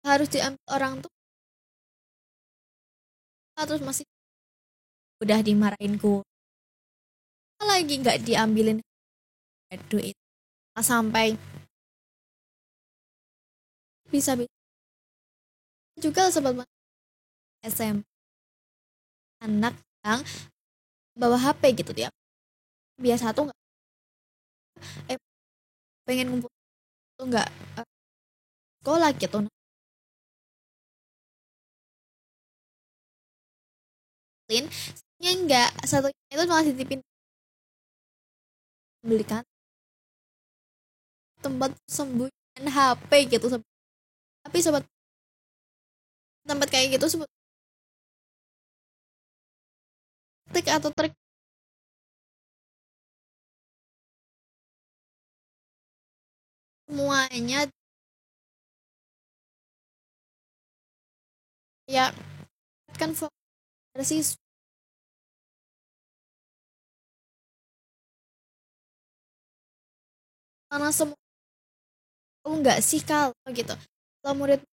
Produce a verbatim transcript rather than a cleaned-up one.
harus diambil orang tuh terus masih udah dimarahin guru lagi nggak diambilin duit sampai bisa bisa juga sobat S M anak yang bawa H P gitu dia biasa tuh nggak eh pengen ngumpul tuh nggak eh, sekolah gitu naklin nya nggak satu itu malah dititipin belikan tempat sembunyian H P gitu sobat. Tapi sobat tempat kayak gitu sobat trik atau trik semuanya ya kan fokus karena semua tahu nggak sih kalau gitu kalau murid